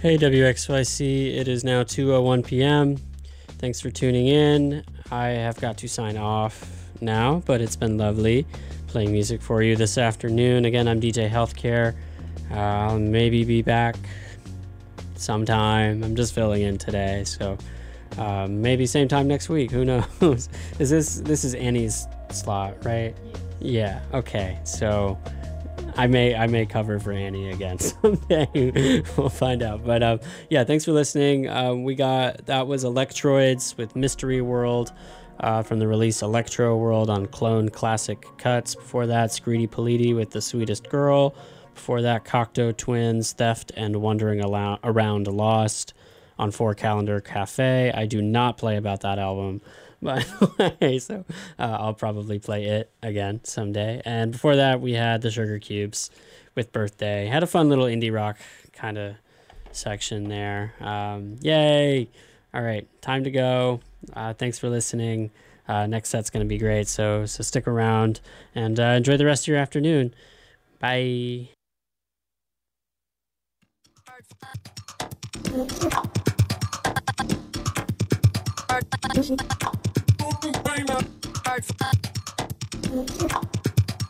Hey WXYC, it is now 2:01 p.m. Thanks for tuning in. I have got to sign off now, but it's been lovely playing music for you this afternoon. Again, I'm DJ Healthcare. I'll maybe be back sometime. I'm just filling in today, so maybe same time next week. Who knows? This is Annie's slot, right? Yeah. Okay. So I may cover for Annie again someday. We'll find out. But yeah, thanks for listening. That was Electroids with Mystery World from the release Electro World on Clone Classic Cuts. Before that, Screedy Politi with The Sweetest Girl. Before that, Cocteau Twins, Theft and Wandering Around Lost on 4 Calendar Cafe. I do not play about that album, by the way, so I'll probably play it again someday. And before that, we had the Sugar Cubes with Birthday. Had a fun little indie rock kind of section there. Yay! All right, time to go. Thanks for listening. Next set's going to be great, so stick around and enjoy the rest of your afternoon. Bye. Art.